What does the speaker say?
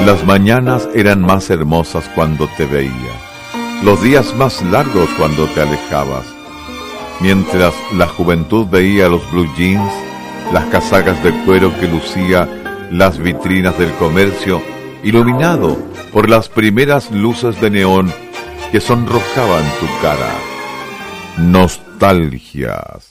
Las mañanas eran más hermosas cuando te veía, los días más largos cuando te alejabas. Mientras la juventud veía los blue jeans, las casacas de cuero que lucía las vitrinas del comercio, iluminado por las primeras luces de neón que sonrojaban tu cara. Nostalgias.